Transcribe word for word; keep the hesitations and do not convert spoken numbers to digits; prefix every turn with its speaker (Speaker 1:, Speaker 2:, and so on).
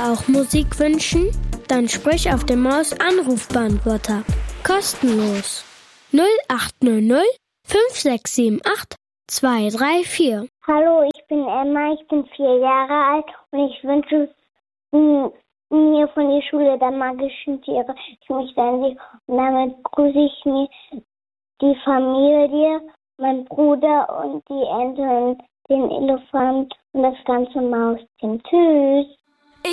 Speaker 1: auch Musik wünschen? Dann sprich auf dem Maus-Anrufbeantworter. Kostenlos. null acht null null fünf sechs sieben acht zwei drei vier.
Speaker 2: Hallo, ich bin Emma, ich bin vier Jahre alt und ich wünsche m- mir von der Schule der magischen Tiere. Ich möchte an Sie und damit grüße ich mir die Familie, mein Bruder und die Ente und den Elefant und das ganze Mausteam. Tschüss.